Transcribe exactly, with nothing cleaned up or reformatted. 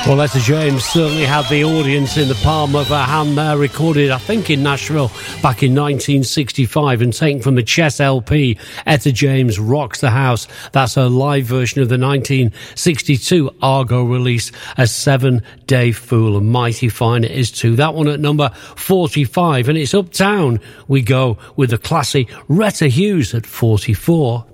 Well, Etta James certainly had the audience in the palm of her hand there, recorded, I think, in Nashville back in nineteen sixty-five and taken from the Chess L P, Etta James Rocks the House. That's her live version of the nineteen sixty-two Argo release, A Seven Day Fool, and mighty fine it is too. That one at number forty-five, and it's uptown we go with the classy Retta Hughes at forty-four.